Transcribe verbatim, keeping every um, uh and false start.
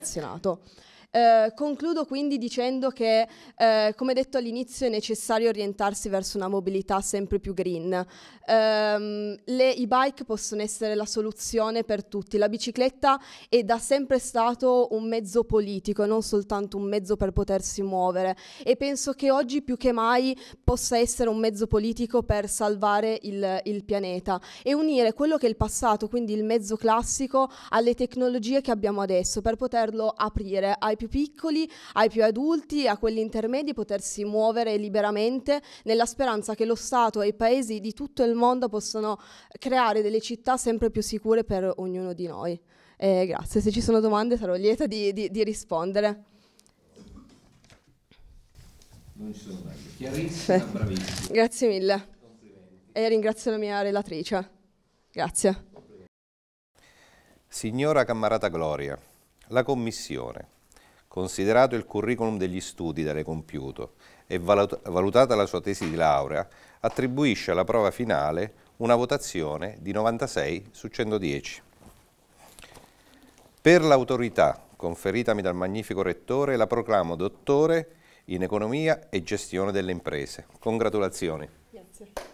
Senato. Eh, concludo quindi dicendo che, eh, come detto all'inizio, è necessario orientarsi verso una mobilità sempre più green. Eh, le e-bike possono essere la soluzione per tutti. La bicicletta è da sempre stato un mezzo politico, non soltanto un mezzo per potersi muovere, e penso che oggi più che mai possa essere un mezzo politico per salvare il, il pianeta e unire quello che è il passato, quindi il mezzo classico, alle tecnologie che abbiamo adesso, per poterlo aprire ai più piccoli, ai più adulti, a quelli intermedi, potersi muovere liberamente nella speranza che lo Stato e i paesi di tutto il mondo possano creare delle città sempre più sicure per ognuno di noi. Eh, grazie, se ci sono domande sarò lieta di, di, di rispondere. Non ci sono domande. Chiarissima, sì. Bravissima. Grazie mille. E ringrazio la mia relatrice. Grazie. Signora Cammarata Gloria, la Commissione, considerato il curriculum degli studi da lei compiuto e valut- valutata la sua tesi di laurea, attribuisce alla prova finale una votazione di novantasei su centodieci. Per l'autorità conferitami dal magnifico Rettore la proclamo dottore in economia e gestione delle imprese. Congratulazioni. Grazie.